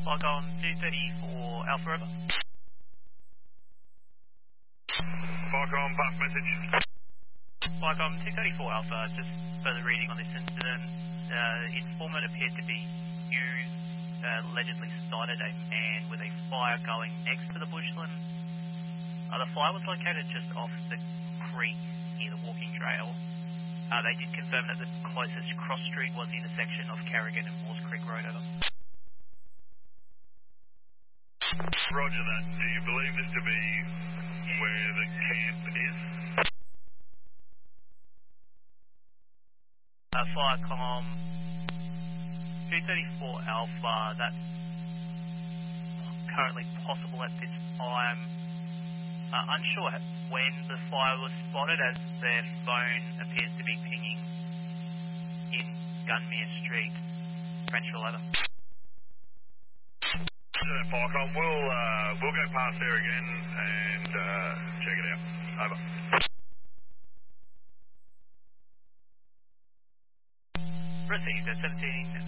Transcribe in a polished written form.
Flycom 234 Alpha over. Flycom, pass message. Flycom 234 Alpha, just further reading on this incident. Informant appeared to be you, allegedly sighted a man with a fire going next to the bushland. The fire was located just off the creek near the walking trail. They did confirm that the closest cross street was the intersection of Carrigan and Moores Creek Road over. Roger that. Do you believe this to be where the camp is? Flycom 234 Alpha, that's currently possible at this time. Unsure when the fire was spotted, as their phone appears to be pinging in Gunmere Street, Frenchville over. Flycom, we'll go past there again and check it out. Over. Received at 17